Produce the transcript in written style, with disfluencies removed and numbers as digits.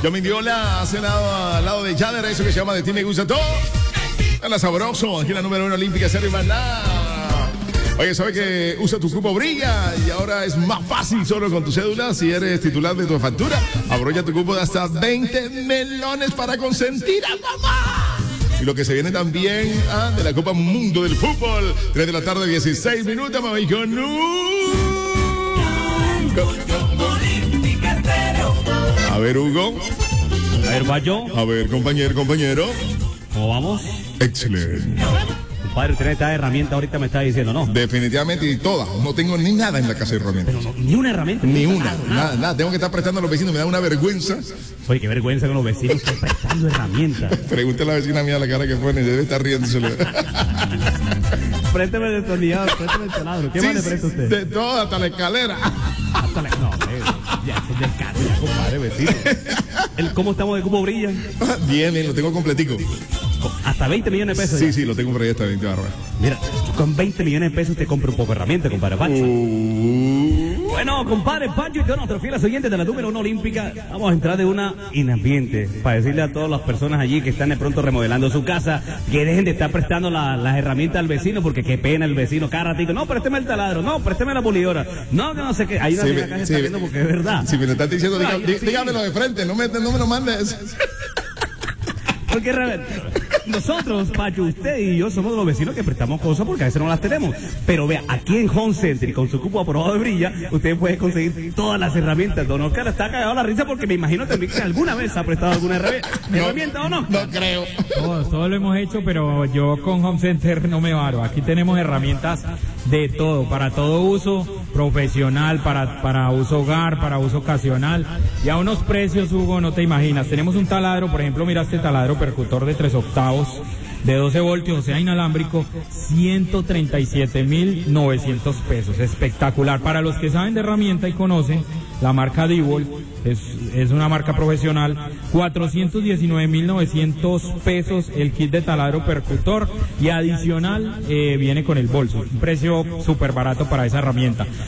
Yo me dio la cenado al lado de Yader, eso que se llama De Ti Me Gusta Todo. A la Sabroso, aquí la número 1 olímpica, Serie Maná. Oye, ¿sabes que usa tu cupo brilla? Y ahora es más fácil solo con tu cédula. Si eres titular de tu factura, aprovecha tu cupo de hasta 20 melones para consentir a mamá. Y lo que se viene también de la Copa Mundo del Fútbol. 3 de la tarde, 16 minutos, mamá. A ver, Hugo. A ver, Bayo. A ver, compañero. ¿Cómo vamos? Excelente. Padre, usted esta herramienta ahorita me está diciendo, ¿no? Definitivamente, y todas. No tengo ni nada en la casa de herramientas. Pero no, ni una herramienta. Ni una. Nada. Tengo que estar prestando a los vecinos. Me da una vergüenza. Oye, qué vergüenza con los vecinos. Estoy prestando herramientas. Pregúntale a la vecina mía la cara que pone. Debe estar riéndoselo. Présteme el destornillador, présteme el taladro. ¿Qué más le presta usted? De todo, hasta la escalera. No, ya, eso es del caso, ya, compadre, vecino. ¿Cómo estamos de cupo brilla? Bien, lo tengo completico. Hasta 20 millones de pesos. Sí, lo tengo por ahí hasta 20 barras. Mira, con 20 millones de pesos te compro un poco de herramienta, compadre Pancho. Bueno, compadre Pancho y todos nuestros fieles oyentes de la número 1 olímpica, vamos a entrar de una en ambiente para decirle a todas las personas allí que están de pronto remodelando su casa que dejen de estar prestando las herramientas al vecino, porque qué pena el vecino, cada ratito, no, présteme el taladro, no, présteme la pulidora, no, que no sé qué, ahí no acá se está viendo porque es verdad. Si me lo estás diciendo, dígamelo de frente, no me lo mandes. Porque nosotros, Pacho, usted y yo somos los vecinos que prestamos cosas porque a veces no las tenemos. Pero vea, aquí en Home Center y con su cupo aprobado de brilla, usted puede conseguir todas las herramientas. Don Oscar está cagado la risa porque me imagino también que alguna vez ha prestado alguna herramienta o no. No creo. Todo lo hemos hecho, pero yo con Home Center no me varo. Aquí tenemos herramientas de todo, para todo uso profesional, para uso hogar, para uso ocasional. Y a unos precios, Hugo, no te imaginas. Tenemos un taladro, por ejemplo, mira este taladro percutor de 3/8 de 12 voltios, o sea, inalámbrico, 137.900 pesos. Espectacular. Para los que saben de herramienta y conocen la marca Divolt, es una marca profesional, 419.900 pesos el kit de taladro percutor y adicional viene con el bolso. Un precio súper barato para esa herramienta.